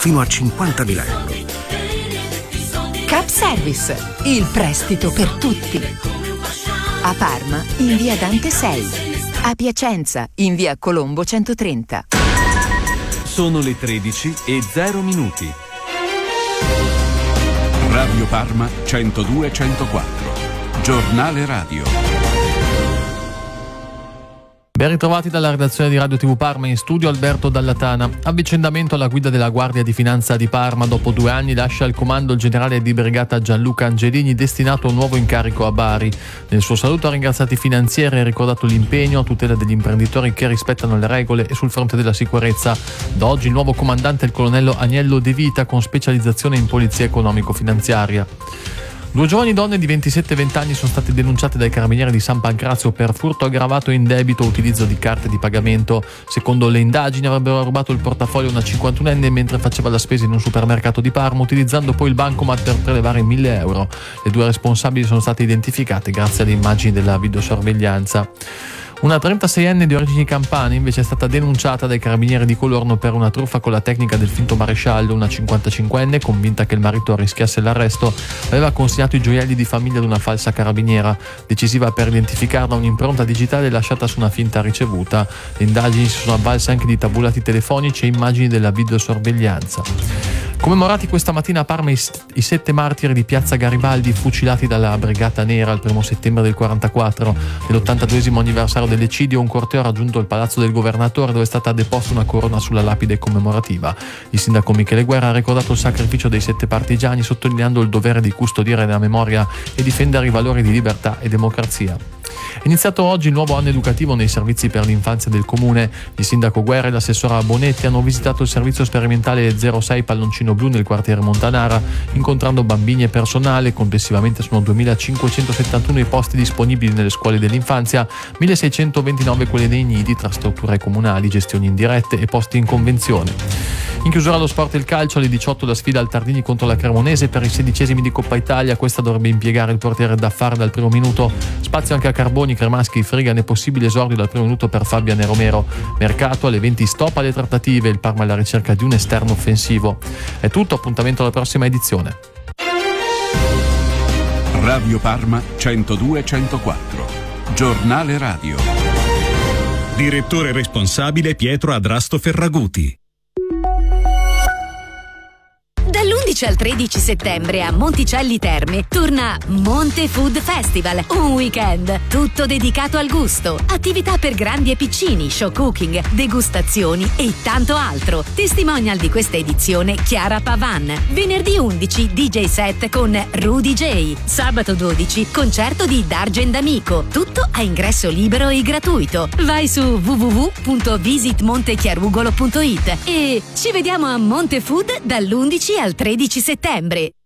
fino a 50.000 euro. Cap Service, il prestito per tutti. A Parma, in via Dante 6. A Piacenza, in via Colombo 130. Sono le 13:00. Radio Parma 102-104. Giornale radio. Ben ritrovati dalla redazione di Radio TV Parma, in studio Alberto Dallatana. Avvicendamento alla guida della Guardia di Finanza di Parma. Dopo 2 anni lascia il comando il generale di brigata Gianluca Angelini, destinato a un nuovo incarico a Bari. Nel suo saluto ha ringraziato i finanzieri e ricordato l'impegno a tutela degli imprenditori che rispettano le regole e sul fronte della sicurezza. Da oggi il nuovo comandante è il colonnello Agnello De Vita, con specializzazione in polizia economico-finanziaria. 2 giovani donne di 27 e 20 anni sono state denunciate dai carabinieri di San Pancrazio per furto aggravato in debito e utilizzo di carte di pagamento. Secondo le indagini avrebbero rubato il portafoglio a una 51enne mentre faceva la spesa in un supermercato di Parma, utilizzando poi il bancomat per prelevare 1.000 euro. Le 2 responsabili sono state identificate grazie alle immagini della videosorveglianza. Una 36enne di origini campane invece è stata denunciata dai carabinieri di Colorno per una truffa con la tecnica del finto maresciallo. Una 55enne, convinta che il marito rischiasse l'arresto, aveva consegnato i gioielli di famiglia ad una falsa carabiniera. Decisiva per identificarla un'impronta digitale lasciata su una finta ricevuta. Le indagini si sono avvalse anche di tabulati telefonici e immagini della videosorveglianza. Commemorati questa mattina a Parma i 7 martiri di Piazza Garibaldi, fucilati dalla Brigata Nera il 1 settembre del 44. Nell'82esimo anniversario dell'eccidio, un corteo ha raggiunto il Palazzo del Governatore, dove è stata deposta una corona sulla lapide commemorativa. Il sindaco Michele Guerra ha ricordato il sacrificio dei 7 partigiani, sottolineando il dovere di custodire la memoria e difendere i valori di libertà e democrazia. È iniziato oggi il nuovo anno educativo nei servizi per l'infanzia del comune. Il sindaco Guerra e l'assessora Bonetti hanno visitato il servizio sperimentale 06 Palloncino Blu nel quartiere Montanara, incontrando bambini e personale. Complessivamente sono 2.571 i posti disponibili nelle scuole dell'infanzia, 1.629 quelli nei nidi tra strutture comunali, gestioni indirette e posti in convenzione. In chiusura allo sport e il calcio, alle 18 la sfida al Tardini contro la Cremonese per i 16esimi di Coppa Italia. Questa dovrebbe impiegare il portiere Daffar dal primo minuto. Spazio anche a Carboni, Cremaschi, Frigan e possibile esordio dal primo minuto per Fabian e Romero. Mercato alle 20, stop alle trattative, il Parma alla ricerca di un esterno offensivo. È tutto, appuntamento alla prossima edizione. Radio Parma 102-104. Giornale radio. Direttore responsabile Pietro Adrasto Ferraguti. Dall'11 al 13 settembre a Monticelli Terme torna Monte Food Festival, un weekend tutto dedicato al gusto, attività per grandi e piccini, show cooking, degustazioni e tanto altro. Testimonial di questa edizione Chiara Pavan. Venerdì 11 DJ set con Rudy J. Sabato 12 concerto di D'Argent D'Amico, tutto a ingresso libero e gratuito. Vai su www.visitmontechiarugolo.it e ci vediamo a Monte Food dall'11 al 13 settembre.